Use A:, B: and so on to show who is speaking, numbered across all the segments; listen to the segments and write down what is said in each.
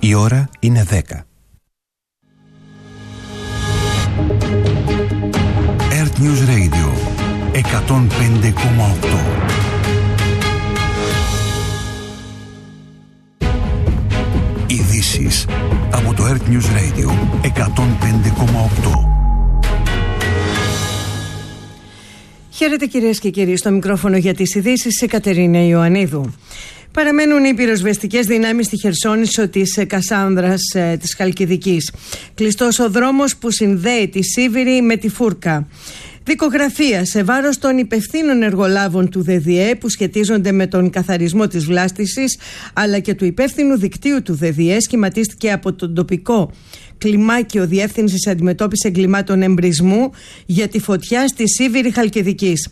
A: Η ώρα είναι 10. Earth News Radio 105,8. Ειδήσεις από το Earth News Radio 105,8.
B: Χαίρετε κυρίες και κύριοι, στο μικρόφωνο για τις ειδήσεις η Κατερίνα Ιωαννίδου. Παραμένουν οι πυροσβεστικές δυνάμεις στη Χερσόνησο της Κασάνδρας της Χαλκιδικής. Κλειστός ο δρόμος που συνδέει τη Σίβηρη με τη Φούρκα. Δικογραφία σε βάρος των υπευθύνων εργολάβων του ΔΔΕ που σχετίζονται με τον καθαρισμό της βλάστησης, αλλά και του υπεύθυνου δικτύου του ΔΔΕ σχηματίστηκε από τον τοπικό κλιμάκιο Διεύθυνσης Αντιμετώπισης Εγκλημάτων Εμπρισμού για τη φωτιά στη Σίβηρη Χαλκιδικής.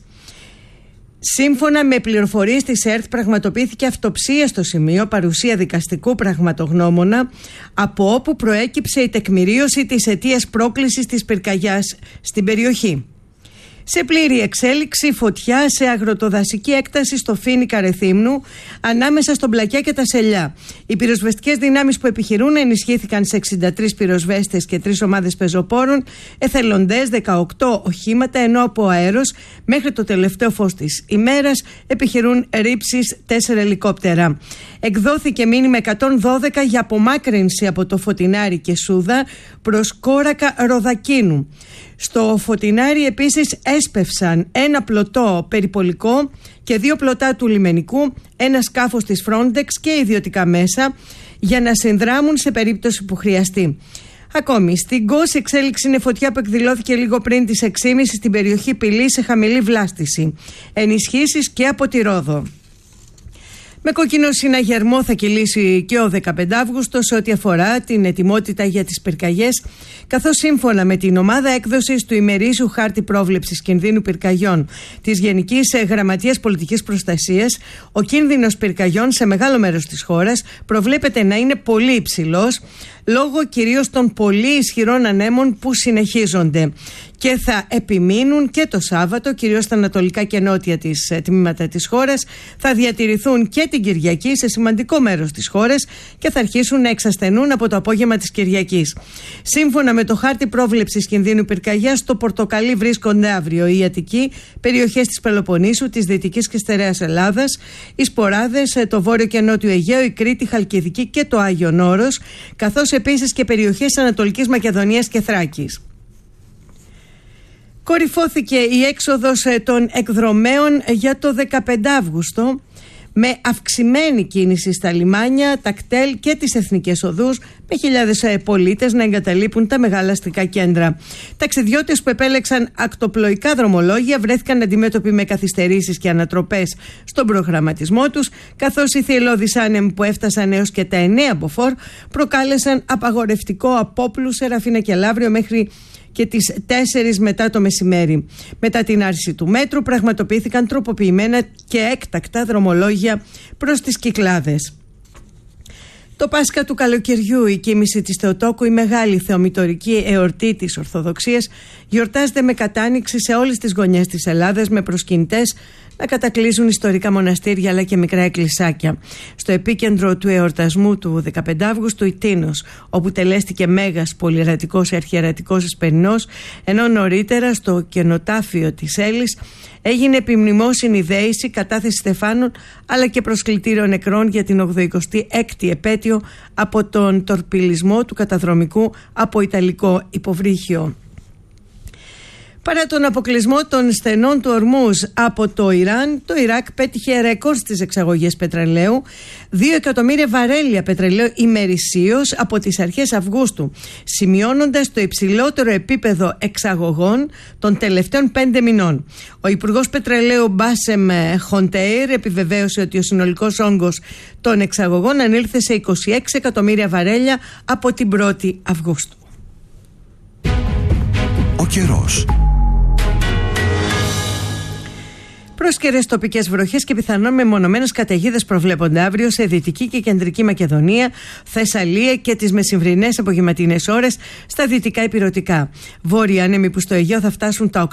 B: Σύμφωνα με πληροφορίες της ΕΡΤ, πραγματοποιήθηκε αυτοψία στο σημείο, παρουσία δικαστικού πραγματογνώμονα, από όπου προέκυψε η τεκμηρίωση της αιτίας πρόκλησης της πυρκαγιάς στην περιοχή. Σε πλήρη εξέλιξη φωτιά σε αγροτοδασική έκταση στο Φοίνικα Ρεθύμνου, ανάμεσα στον Πλακιά και τα Σελιά. Οι πυροσβεστικές δυνάμεις που επιχειρούν ενισχύθηκαν σε 63 πυροσβέστες και 3 ομάδες πεζοπόρων, εθελοντές, 18 οχήματα, ενώ από αέρος μέχρι το τελευταίο φως της ημέρας επιχειρούν ρήψεις 4 ελικόπτερα. Εκδόθηκε μήνυμα 112 για απομάκρυνση από το Φωτεινάρι και Σούδα προς Κόρακα Ροδακίνου. Στο Φωτεινάρι επίσης έσπευσαν ένα πλωτό περιπολικό και 2 πλωτά του λιμενικού, ένα σκάφος της Frontex και ιδιωτικά μέσα για να συνδράμουν σε περίπτωση που χρειαστεί. Ακόμη, στην Κος εξέλιξη είναι φωτιά που εκδηλώθηκε λίγο πριν τις 6.30 στην περιοχή Πυλή σε χαμηλή βλάστηση. Ενισχύσεις και από τη Ρόδο. Με κόκκινο συναγερμό θα κυλήσει και ο 15 Αύγουστος σε ό,τι αφορά την ετοιμότητα για τις πυρκαγιές, καθώς σύμφωνα με την ομάδα έκδοσης του ημερήσιου χάρτη πρόβλεψης κινδύνου πυρκαγιών της Γενικής Γραμματείας Πολιτικής Προστασίας, ο κίνδυνος πυρκαγιών σε μεγάλο μέρος της χώρας προβλέπεται να είναι πολύ υψηλός, λόγω κυρίως των πολύ ισχυρών ανέμων που συνεχίζονται και θα επιμείνουν και το Σάββατο, κυρίως στα ανατολικά και νότια τμήματα της χώρας, θα διατηρηθούν και την Κυριακή σε σημαντικό μέρος της χώρας και θα αρχίσουν να εξασθενούν από το απόγευμα της Κυριακής. Σύμφωνα με το χάρτη πρόβλεψης κινδύνου πυρκαγιάς, στο πορτοκαλί βρίσκονται αύριο η Αττική, περιοχές της Πελοποννήσου, της Δυτικής και Στερεάς Ελλάδας, οι Σποράδες, το Βόρειο και Νότιο Αιγαίο, η Κρήτη, η Χαλκιδική και το Άγιον Όρος, καθώς επίσης και περιοχές Ανατολικής Μακεδονίας και Θράκης. Κορυφώθηκε η έξοδος των εκδρομέων για το 15 Αύγουστο με αυξημένη κίνηση στα λιμάνια, τα κτέλ και τις εθνικές οδούς, με χιλιάδες πολίτες να εγκαταλείπουν τα μεγάλα αστικά κέντρα. Ταξιδιώτες που επέλεξαν ακτοπλοϊκά δρομολόγια βρέθηκαν αντιμέτωποι με καθυστερήσεις και ανατροπές στον προγραμματισμό τους, καθώς οι θυελλώδεις άνεμοι που έφτασαν έως και τα 9 μποφόρ προκάλεσαν απαγορευτικό απόπλου σε Ραφίνα και Λαύριο μέχρι και τις 4 μετά το μεσημέρι. Μετά την άρση του μέτρου πραγματοποιήθηκαν τροποποιημένα και έκτακτα δρομολόγια προς τις Κυκλάδες. Το Πάσχα του καλοκαιριού, η κοίμηση της Θεοτόκου, η μεγάλη θεομητορική εορτή της Ορθοδοξίας, γιορτάζεται με κατάνοιξη σε όλες τις γωνιές της Ελλάδας, με προσκυνητές να κατακλείζουν ιστορικά μοναστήρια αλλά και μικρά εκκλησάκια. Στο επίκεντρο του εορτασμού του 15 Αύγουστου η Τίνος, όπου τελέστηκε μέγας πολυερατικός αρχιερατικός Εσπερινός, ενώ νωρίτερα στο κενοτάφιο της Έλης έγινε επιμνημόσυνη δέηση, κατάθεση στεφάνων αλλά και προσκλητήριο νεκρών για την 86η επέτειο από τον τορπιλισμό του καταδρομικού από Ιταλικό υποβρύχιο. Παρά τον αποκλεισμό των στενών του Ορμούζ από το Ιράν, το Ιράκ πέτυχε ρεκόρ στις εξαγωγές πετρελαίου, 2 εκατομμύρια βαρέλια πετρελαίου ημερησίως από τις αρχές Αυγούστου, σημειώνοντας το υψηλότερο επίπεδο εξαγωγών των τελευταίων 5 μηνών. Ο Υπουργός Πετρελαίου Μπάσεμ Χοντέιρ επιβεβαίωσε ότι ο συνολικός όγκος των εξαγωγών ανήλθε σε 26 εκατομμύρια βαρέλια από την 1η Αυγούστου.
A: Ο καιρός.
B: Πρόσκαιρες τοπικές βροχές και πιθανόν μεμονωμένες καταιγίδες προβλέπονται αύριο σε Δυτική και Κεντρική Μακεδονία, Θεσσαλία και τις μεσημβρινές απογευματινές ώρες στα δυτικά ηπειρωτικά. Βόρειοι άνεμοι που στο Αιγαίο θα φτάσουν τα